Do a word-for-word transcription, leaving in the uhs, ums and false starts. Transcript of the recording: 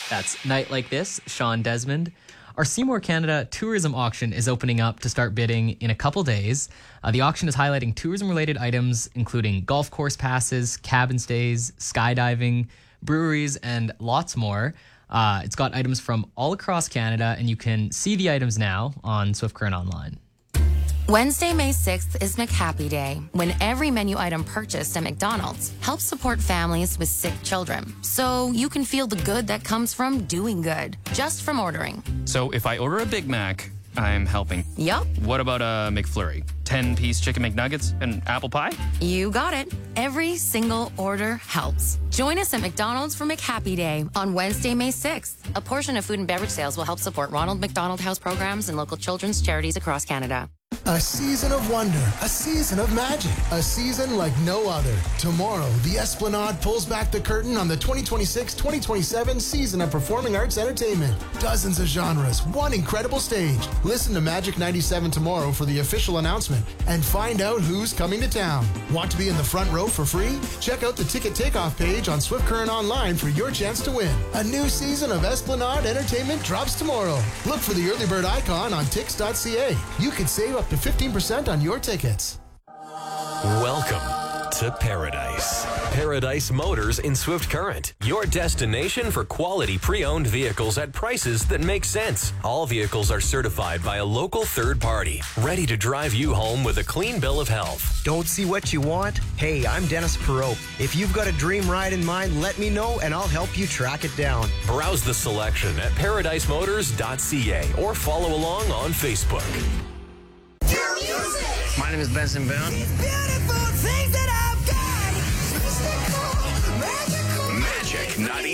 That's Night Like This, Sean Desmond. Our Seymour Canada tourism auction is opening up to start bidding in a couple days. Uh, the auction is highlighting tourism-related items, including golf course passes, cabin stays, skydiving, breweries, and lots more. Uh, it's got items from all across Canada, and you can see the items now on Swift Current Online. Wednesday, May sixth is McHappy Day, when every menu item purchased at McDonald's helps support families with sick children. So you can feel the good that comes from doing good, just from ordering. So if I order a Big Mac, I'm helping. Yup. What about a McFlurry? ten-piece chicken McNuggets and apple pie? You got it. Every single order helps. Join us at McDonald's for McHappy Day on Wednesday, May sixth. A portion of food and beverage sales will help support Ronald McDonald House programs and local children's charities across Canada. A season of wonder, a season of magic, a season like no other. Tomorrow, the Esplanade pulls back the curtain on the twenty twenty-six twenty twenty-seven season of performing arts entertainment. Dozens of genres, one incredible stage. Listen to Magic ninety-seven tomorrow for the official announcement and find out who's coming to town. Want to be in the front row for free? Check out the ticket takeoff page on Swift Current Online for your chance to win. A new season of Esplanade Entertainment drops tomorrow. Look for the early bird icon on tix dot c a. You could save up to fifteen percent on your tickets. Welcome to Paradise. Paradise Motors in Swift Current. Your destination for quality pre-owned vehicles at prices that make sense. All vehicles are certified by a local third party, ready to drive you home with a clean bill of health. Don't see what you want? Hey, I'm Dennis Perot. If you've got a dream ride in mind, let me know and I'll help you track it down. Browse the selection at paradise motors dot c a or follow along on Facebook. My name is Benson Boone. Magic ninety.